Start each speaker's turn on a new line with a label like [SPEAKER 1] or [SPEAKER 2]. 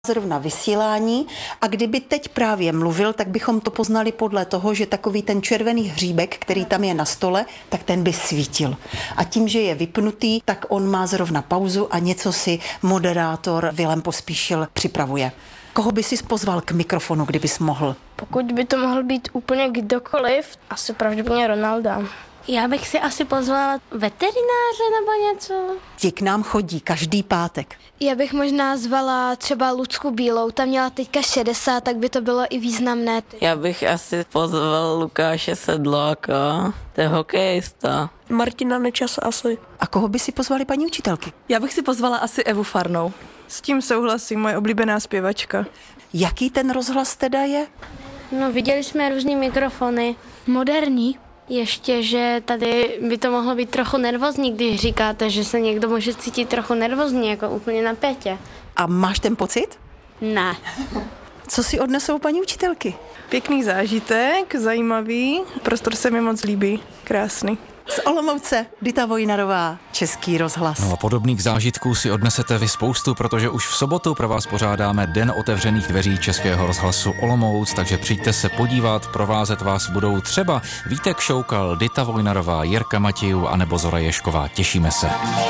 [SPEAKER 1] zrovna vysílání a kdyby teď právě mluvil, tak bychom to poznali podle toho, že takový ten červený hříbek, který tam je na stole, tak ten by svítil. A tím, že je vypnutý, tak on má zrovna pauzu a něco si moderátor Vilém Pospíšil připravuje. Koho by si pozval k mikrofonu, kdybys mohl?
[SPEAKER 2] Pokud by to mohl být úplně kdokoliv, asi pravděpodobně Ronalda.
[SPEAKER 3] Já bych si asi pozvala veterináře nebo něco.
[SPEAKER 1] Ti k nám chodí každý pátek.
[SPEAKER 2] Já bych možná zvala třeba Lucku Bílou, ta měla teďka 60, tak by to bylo i významné.
[SPEAKER 4] Já bych asi pozval Lukáše Sedláka, to je hokejista.
[SPEAKER 5] Martina Nečas asi.
[SPEAKER 1] A koho by si pozvali paní učitelky?
[SPEAKER 5] Já bych si pozvala asi Evu Farnou. S tím souhlasím, moje oblíbená zpěvačka.
[SPEAKER 1] Jaký ten rozhlas teda je?
[SPEAKER 3] No, viděli jsme různý mikrofony.
[SPEAKER 2] Moderní.
[SPEAKER 3] Ještě, že tady by to mohlo být trochu nervózní, když říkáte, že se někdo může cítit trochu nervózní, jako úplně napětě.
[SPEAKER 1] A máš ten pocit?
[SPEAKER 3] Ne.
[SPEAKER 1] Co si odnesou paní učitelky?
[SPEAKER 5] Pěkný zážitek, zajímavý, prostor se mi moc líbí, krásný.
[SPEAKER 1] Z Olomouce, Dita Vojnarová, Český rozhlas.
[SPEAKER 6] No a podobných zážitků si odnesete vy spoustu, protože už v sobotu pro vás pořádáme Den otevřených dveří Českého rozhlasu Olomouc, takže přijďte se podívat, provázet vás budou třeba Vítek Šoukal, Dita Vojnarová, Jirka Matějů anebo Zora Ješková. Těšíme se.